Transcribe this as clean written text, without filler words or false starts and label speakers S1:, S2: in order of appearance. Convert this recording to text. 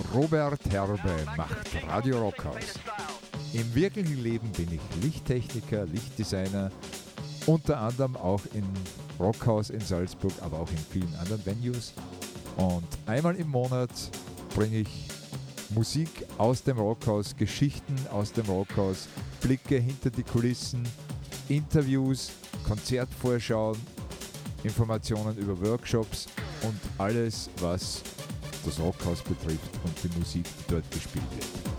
S1: Robert Herbe macht Radio Rockhaus. Im wirklichen Leben bin ich Lichttechniker, Lichtdesigner, unter anderem auch im Rockhaus in Salzburg, aber auch in vielen anderen Venues. Und einmal im Monat bringe ich Musik aus dem Rockhaus, Geschichten aus dem Rockhaus, Blicke hinter die Kulissen, Interviews, Konzertvorschauen, Informationen über Workshops und alles, was das Rockhaus betrifft und die Musik, die dort gespielt wird.